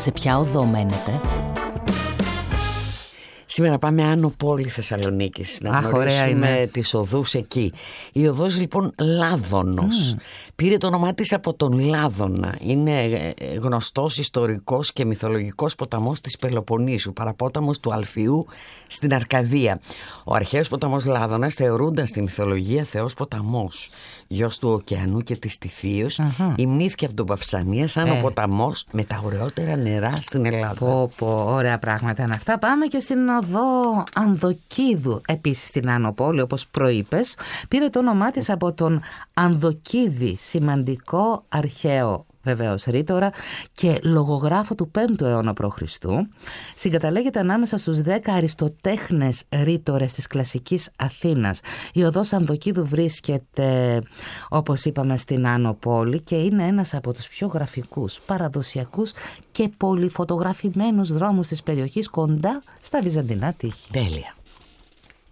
σε ποια οδό μένετε? Σήμερα πάμε Άνω Πόλη Θεσσαλονίκης να γνωρίσουμε τις οδούς εκεί. Η οδός λοιπόν Λάδωνος πήρε το όνομά της από τον Λάδωνα. Είναι γνωστός ιστορικός και μυθολογικός ποταμός της Πελοποννήσου, παραπόταμος του Αλφιού στην Αρκαδία. Ο αρχαίος ποταμός Λάδωνας θεωρούνταν στη μυθολογία θεός ποταμός, γιος του ωκεανού και της Τυφίος. Υμνήθηκε από τον Παυσανία σαν ο ποταμός με τα ωραιότερα νερά στην Ελλάδα. Ωραία πράγματα είναι αυτά. Πάμε και στην οδό Ανδοκίδου, επίσης στην Άνω Πόλη, όπως προείπες. Πήρε το όνομά της από τον Ανδοκίδη, σημαντικό αρχαίο βεβαίως ρήτορα και λογογράφο του 5ου αιώνα π.Χ. Συγκαταλέγεται ανάμεσα στους 10 αριστοτέχνες ρήτορες της κλασικής Αθήνας. Η οδός Ανδοκίδου βρίσκεται, όπως είπαμε, στην Άνω Πόλη και είναι ένας από τους πιο γραφικούς, παραδοσιακούς και πολυφωτογραφημένους δρόμους της περιοχής κοντά στα Βυζαντινά τείχη. Τέλεια.